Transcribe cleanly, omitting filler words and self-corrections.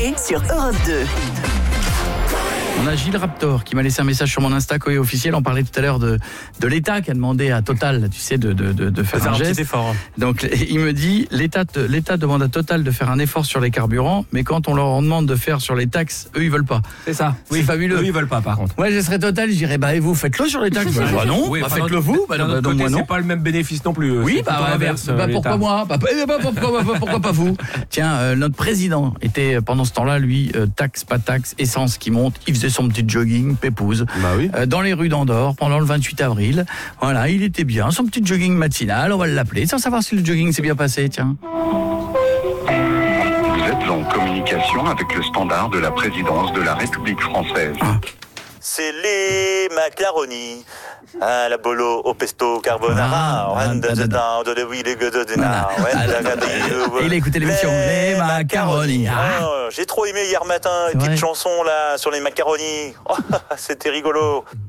l'été sur Europe 2. On a Gilles Raptor qui m'a laissé un message sur mon Insta Coé officiel. On parlait tout à l'heure de l'État qui a demandé à Total, tu sais, de faire un geste. Effort. Donc il me dit l'État demande à Total de faire un effort sur les carburants, mais quand on leur demande de faire sur les taxes, eux ils veulent pas. C'est ça. C'est fabuleux. Eux ils veulent pas par contre. Moi je serais Total, je dirais et vous faites-le sur les taxes. Bah non. Oui, faites-le vous. D'un autre côté, c'est pas le même bénéfice non plus. Oui, C'est plutôt l'inverse, pourquoi moi pourquoi pas vous. Tiens, notre président était pendant ce temps-là, lui, taxe, pas taxe, essence qui monte, il faisait son petit jogging, pépouze, dans les rues d'Andorre pendant le 28 avril. Voilà, il était bien, son petit jogging matinal, on va l'appeler, sans savoir si le jogging s'est bien passé, tiens. Vous êtes en communication avec le standard de la présidence de la République française. C'est les macaronis. La bolo au pesto carbonara. Il a écouté l'émission Les macaronis. J'ai trop aimé hier matin une petite chanson là sur les macaronis. C'était rigolo.